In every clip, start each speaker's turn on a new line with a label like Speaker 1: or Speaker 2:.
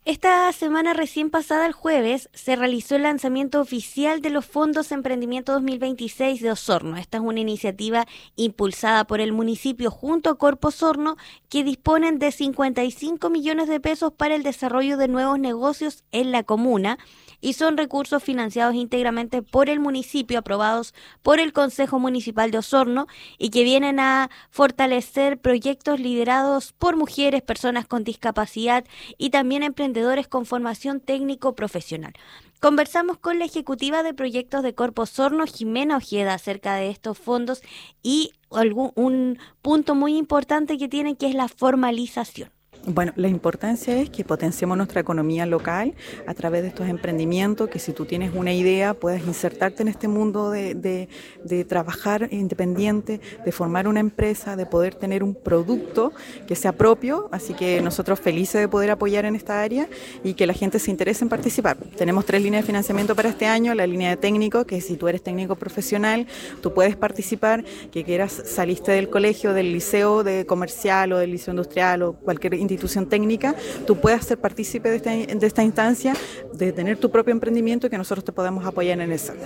Speaker 1: Esta semana recién pasada, el jueves, se realizó el lanzamiento oficial de los Fondos Emprendimiento 2026 de Osorno. Esta es una iniciativa impulsada por el municipio junto a Corpo Osorno, que disponen de 55 millones de pesos para el desarrollo de nuevos negocios en la comuna y son recursos financiados íntegramente por el municipio, aprobados por el Consejo Municipal de Osorno y que vienen a fortalecer proyectos liderados por mujeres, personas con discapacidad y también emprendedores con formación técnico-profesional. Conversamos con la ejecutiva de proyectos de Corpo Osorno, Jimena Ojeda, acerca de estos fondos y un punto muy importante que tienen, que es la formalización.
Speaker 2: Bueno, la importancia es que potenciemos nuestra economía local a través de estos emprendimientos, que si tú tienes una idea puedas insertarte en este mundo de trabajar independiente, de formar una empresa, de poder tener un producto que sea propio, así que nosotros felices de poder apoyar en esta área y que la gente se interese en participar. Tenemos 3 líneas de financiamiento para este año: la línea de técnico, que si tú eres técnico profesional, tú puedes participar, que quieras, saliste del colegio, del liceo de comercial o del liceo industrial o cualquier institución técnica, tú puedes ser partícipe de esta instancia, de tener tu propio emprendimiento y que nosotros te podamos apoyar en eso.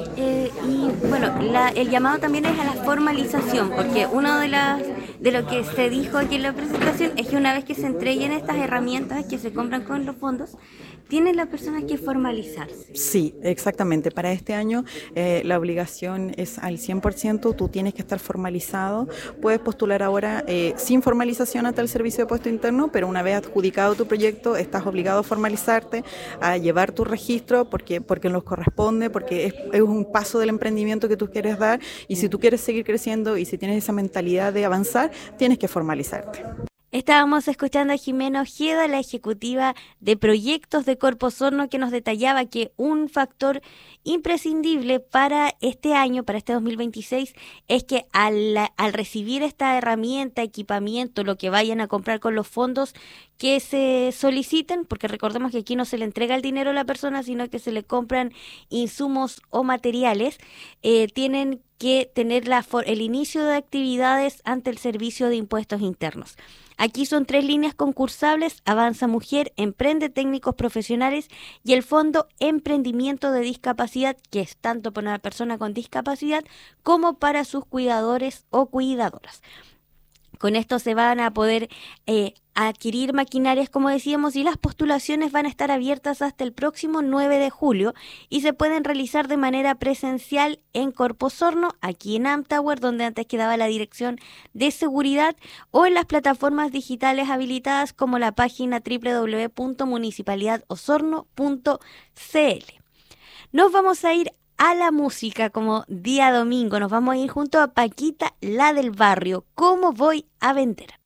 Speaker 1: Y bueno, el llamado también es a la formalización, porque uno de lo que se dijo aquí en la presentación es que una vez que se entreguen estas herramientas que se compran con los fondos, tienen las personas que formalizarse.
Speaker 2: Sí, exactamente. Para este año la obligación es al 100%, tú tienes que estar formalizado. Puedes postular ahora sin formalización ante el Servicio de Puesto Interno, pero una vez adjudicado tu proyecto, estás obligado a formalizarte, a llevar tu registro, porque nos corresponde, porque es un paso del emprendimiento que tú quieres dar, y si tú quieres seguir creciendo y si tienes esa mentalidad de avanzar, tienes que formalizarte.
Speaker 1: Estábamos escuchando a Jimena Ojeda, la ejecutiva de proyectos de Corpo Osorno, que nos detallaba que un factor imprescindible para este año, para este 2026, es que al recibir esta herramienta, equipamiento, lo que vayan a comprar con los fondos que se soliciten, porque recordemos que aquí no se le entrega el dinero a la persona, sino que se le compran insumos o materiales, tienen que tener el inicio de actividades ante el Servicio de Impuestos Internos. Aquí son 3 líneas concursables: Avanza Mujer, Emprende Técnicos Profesionales y el Fondo Emprendimiento de Discapacidad, que es tanto para una persona con discapacidad como para sus cuidadores o cuidadoras. Con esto se van a poder adquirir maquinarias, como decíamos, y las postulaciones van a estar abiertas hasta el próximo 9 de julio y se pueden realizar de manera presencial en Corpo Osorno, aquí en Amtower, donde antes quedaba la dirección de seguridad, o en las plataformas digitales habilitadas como la página www.municipalidadosorno.cl. Nos vamos a ir a la música como día domingo. Nos vamos a ir junto a Paquita, la del barrio. ¿Cómo voy a vender?